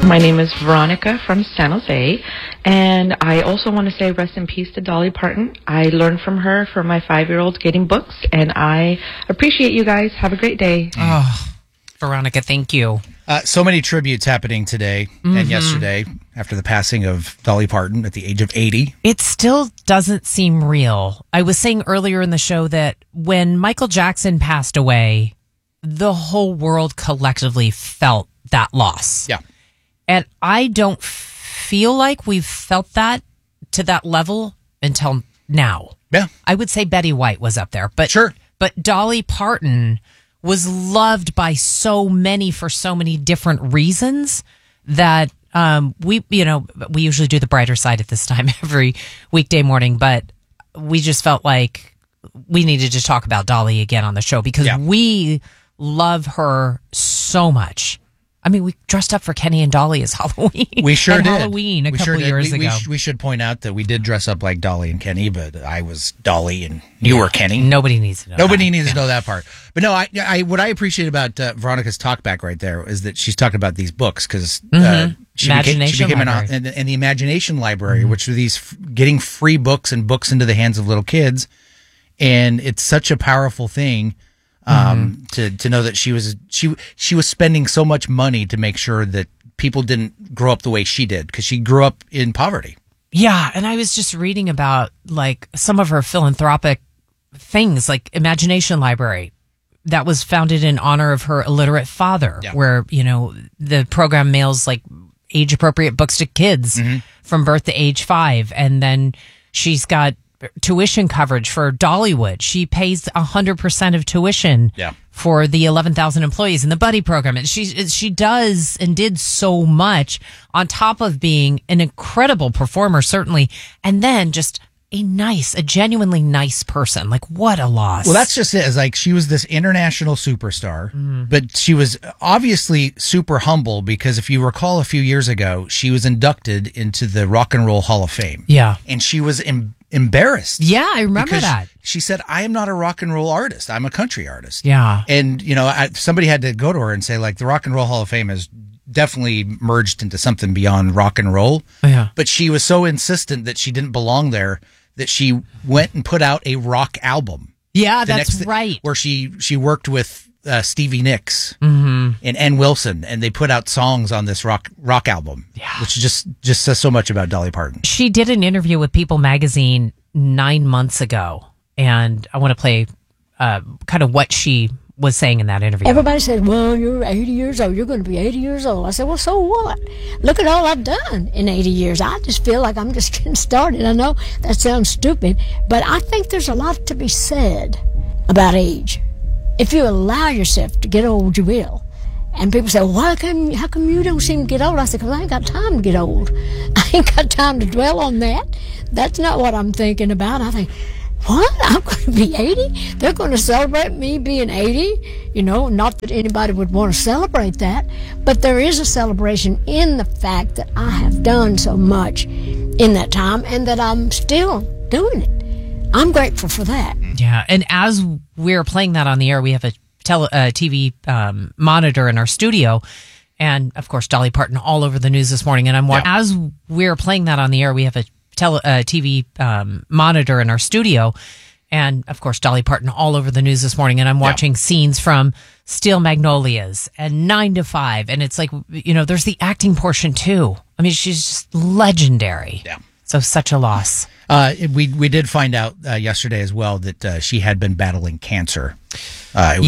My name is Veronica from San Jose, and I also want to say rest in peace to Dolly Parton. I learned from her for my 5-year-old getting books, and I appreciate you guys. Have a great day. Oh, Veronica, thank you. So many tributes happening today and yesterday after the passing of Dolly Parton at the age of 80. It still doesn't seem real. I was saying earlier in the show that when Michael Jackson passed away, the whole world collectively felt that loss. Yeah. And I don't feel like we've felt that to that level until now. Yeah. I would say Betty White was up there. But sure. But Dolly Parton was loved by so many for so many different reasons that we usually do the brighter side at this time every weekday morning, but we just felt like we needed to talk about Dolly again on the show because we love her so much. I mean, we dressed up for Kenny and Dolly as Halloween. We sure did. Halloween a couple years ago. We should point out that we did dress up like Dolly and Kenny, but I was Dolly and you were Kenny. Nobody needs to know Nobody needs to know that part. But no, I what I appreciate about Veronica's talkback right there is that she's talking about these books because she became in the Imagination Library, which are these getting free books and books into the hands of little kids. And it's such a powerful thing. To know that she was spending so much money to make sure that people didn't grow up the way she did because she grew up in poverty. Yeah, and I was just reading about like some of her philanthropic things, like Imagination Library, that was founded in honor of her illiterate father, where the program mails like age appropriate books to kids from birth to age 5, and then she's got tuition coverage for Dollywood. She pays 100% of tuition for the 11,000 employees in the Buddy program. And she does and did so much on top of being an incredible performer, certainly. And then just a genuinely nice person. Like, what a loss. Well, that's just it. It's like she was this international superstar, but she was obviously super humble because if you recall a few years ago, she was inducted into the Rock and Roll Hall of Fame. Yeah. And she was embarrassed. Yeah, I remember that. She said, I am not a rock and roll artist. I'm a country artist. Yeah. And, somebody had to go to her and say, like, the Rock and Roll Hall of Fame has definitely merged into something beyond rock and roll. Yeah. But she was so insistent that she didn't belong there that she went and put out a rock album. Yeah, that's right. Where she worked with Stevie Nicks and Ann Wilson, and they put out songs on this rock album, which just says so much about Dolly Parton. She did an interview with People magazine 9 months ago, and I want to play kind of what she was saying in that interview. Everybody said, well, you're 80 years old. You're going to be 80 years old. I said, well, so what? Look at all I've done in 80 years. I just feel like I'm just getting started. I know that sounds stupid, but I think there's a lot to be said about age. If you allow yourself to get old, you will. And people say, well, how come you don't seem to get old? I said, because I ain't got time to get old. I ain't got time to dwell on that. That's not what I'm thinking about. I think, what? I'm going to be 80? They're going to celebrate me being 80? Not that anybody would want to celebrate that, but there is a celebration in the fact that I have done so much in that time and that I'm still doing it. I'm grateful for that. Yeah, and as we're playing that on the air, we have a TV monitor in our studio, and of course, Dolly Parton all over the news this morning. And as we're playing that on the air, we have a TV monitor in our studio, and of course Dolly Parton all over the news this morning, and I'm watching scenes from Steel Magnolias and 9 to 5, and it's like, there's the acting portion too. I mean, she's just legendary. So such a loss. We did find out yesterday as well that she had been battling cancer.